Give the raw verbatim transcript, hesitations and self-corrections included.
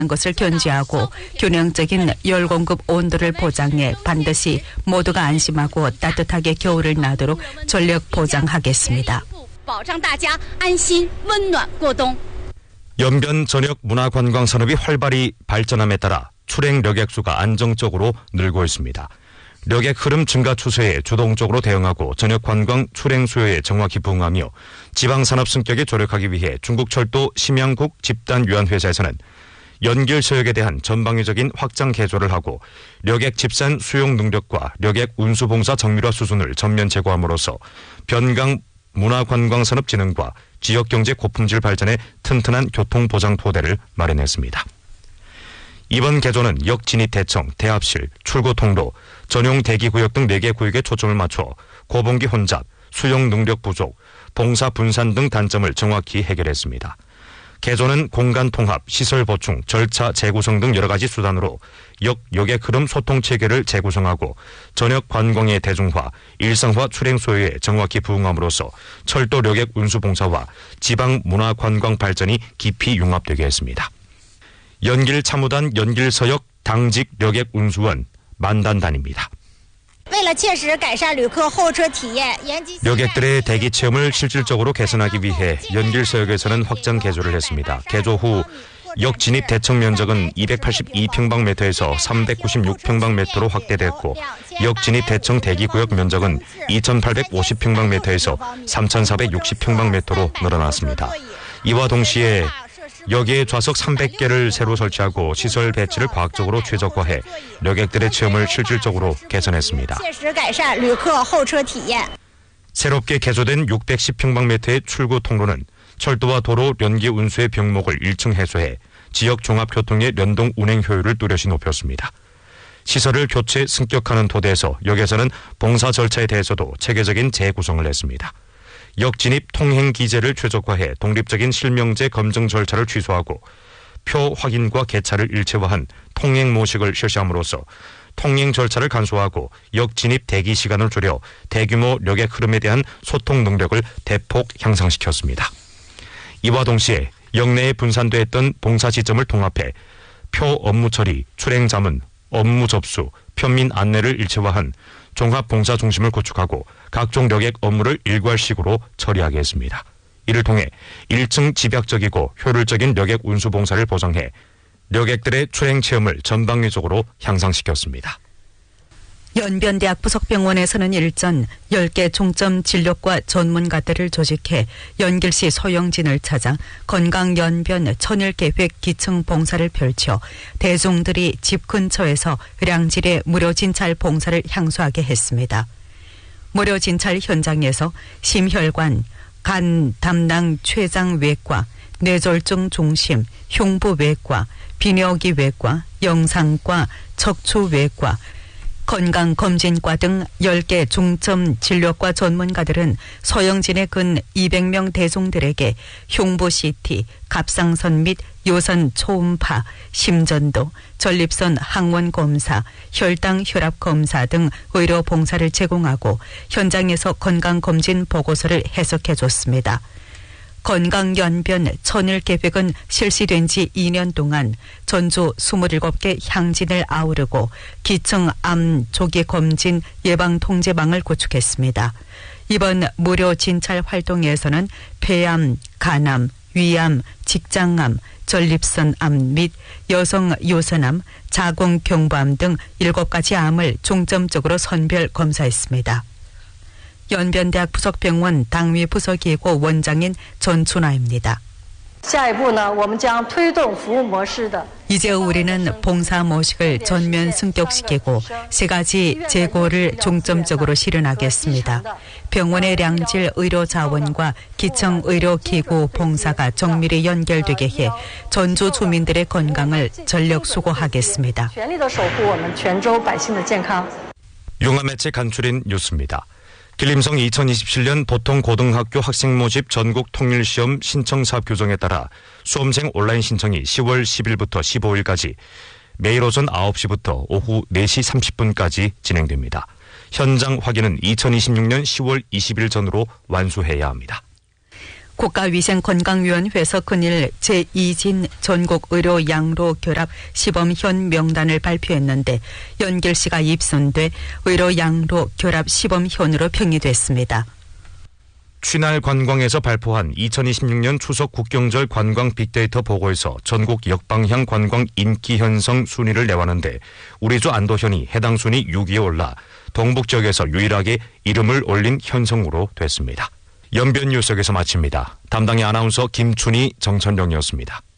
것을 견지하고 균형적인 열 공급 온도를 보장해 반드시 모두가 안심하고 따뜻하게 겨울을 나도록 전력 보장하겠습니다. 연변 전역 문화관광산업이 활발히 발전함에 따라 출행 력액수가 안정적으로 늘고 있습니다. 력액 흐름 증가 추세에 주동적으로 대응하고 전역 관광 출행 수요에 정확히 부응하며 지방산업 승격에 조력하기 위해 중국철도 심양국 집단유한회사에서는 연길 서역에 대한 전방위적인 확장 개조를 하고 력액 집산 수용 능력과 력액 운수봉사 정밀화 수준을 전면 제고함으로써 변강 문화관광산업진흥과 지역경제 고품질 발전에 튼튼한 교통보장 토대를 마련했습니다. 이번 개조는 역진입 대청, 대합실, 출구 통로, 전용 대기구역 등 네 개 구역에 초점을 맞춰 고봉기 혼잡, 수용 능력 부족, 봉사 분산 등 단점을 정확히 해결했습니다. 개조는 공간 통합, 시설 보충, 절차 재구성 등 여러 가지 수단으로 역, 역의 흐름 소통 체계를 재구성하고 전역 관광의 대중화, 일상화 출행 소요에 정확히 부응함으로써 철도 력액 운수 봉사와 지방 문화 관광 발전이 깊이 융합되게 했습니다. 연길 참호단 연길서역 당직 력액 운수원 만단단입니다. 력액들의 대기 체험을 실질적으로 개선하기 위해 연길서역에서는 확장 개조를 했습니다. 개조 후 역 진입 대청 면적은 이백팔십이 평방미터에서 삼백구십육 평방미터로 확대됐고 역 진입 대청 대기구역 면적은 이천팔백오십 평방미터에서 삼천사백육십 평방미터로 늘어났습니다. 이와 동시에 역에 좌석 삼백 개를 새로 설치하고 시설 배치를 과학적으로 최적화해 력액들의 체험을 실질적으로 개선했습니다. 새롭게 개조된 육백십 평방미터의 출구 통로는 철도와 도로 연기 운수의 병목을 일 층 해소해 지역 종합교통의 연동 운행 효율을 뚜렷이 높였습니다. 시설을 교체 승격하는 토대에서 역에서는 봉사 절차에 대해서도 체계적인 재구성을 했습니다. 역 진입 통행 기재를 최적화해 독립적인 실명제 검증 절차를 취소하고 표 확인과 개차를 일체화한 통행 모식을 실시함으로써 통행 절차를 간소화하고 역 진입 대기 시간을 줄여 대규모 력의 흐름에 대한 소통 능력을 대폭 향상시켰습니다. 이와 동시에 역내에 분산돼 있던 봉사 지점을 통합해 표 업무 처리, 출행 자문, 업무 접수, 편민 안내를 일체화한 종합 봉사 중심을 구축하고 각종 력액 업무를 일괄식으로 처리하게 했습니다. 이를 통해 일 층 집약적이고 효율적인 력액 운수 봉사를 보장해 력액들의 출행 체험을 전방위적으로 향상시켰습니다. 연변대학 부속병원에서는 일전 열 개 중점 진료과 전문가들을 조직해 연길시 소형진을 찾아 건강연변 천일계획 기층 봉사를 펼쳐 대중들이 집 근처에서 의량질의 무료 진찰 봉사를 향수하게 했습니다. 무료 진찰 현장에서 심혈관, 간 담낭 췌장외과, 뇌졸중 중심, 흉부외과, 비뇨기외과, 영상과, 척추외과, 건강검진과 등 열 개 중점 진료과 전문가들은 소형진의 근 이백 명 대중들에게 흉부 씨티, 갑상선 및 요선 초음파, 심전도, 전립선 항원 검사, 혈당 혈압 검사 등 의료 봉사를 제공하고 현장에서 건강검진 보고서를 해석해 줬습니다. 건강연변 천일계획은 실시된 지 이 년 동안 전주 이십칠 개 향진을 아우르고 기층 암 조기 검진 예방 통제망을 구축했습니다. 이번 무료 진찰 활동에서는 폐암, 간암, 위암, 직장암, 전립선암 및 여성 요선암, 자궁경부암 등 일곱 가지 암을 중점적으로 선별 검사했습니다. 연변대학 부속병원 당위 부서기고 원장인 전춘아입니다. 이제 우리는 봉사 모식을 전면 승격시키고 세 가지 재고를 중점적으로 실현하겠습니다. 병원의 량질 의료 자원과 기청 의료 기구 봉사가 정밀히 연결되게 해 전주 주민들의 건강을 전력 수고하겠습니다. 용화매체 간추린 뉴스입니다. 길림성 이천이십칠 년 보통고등학교 학생 모집 전국 통일시험 신청 사업 규정에 따라 수험생 온라인 신청이 시월 십일부터 십오일까지 매일 오전 아홉 시부터 오후 네 시 삼십 분까지 진행됩니다. 현장 확인은 이천이십육 년 시월 이십일 전으로 완수해야 합니다. 국가위생건강위원회에서 그날 제이진 전국 의료 양로 결합 시범현 명단을 발표했는데 연길 씨가 입선돼 의료 양로 결합 시범현으로 평이 됐습니다. 취날 관광에서 발표한 이천이십육 년 추석 국경절 관광 빅데이터 보고에서 전국 역방향 관광 인기 현성 순위를 내왔는데 우리 주 안도현이 해당 순위 육 위에 올라 동북 지역에서 유일하게 이름을 올린 현성으로 됐습니다. 연변 뉴스 여기서 마칩니다. 담당의 아나운서 김춘희, 정천령이었습니다.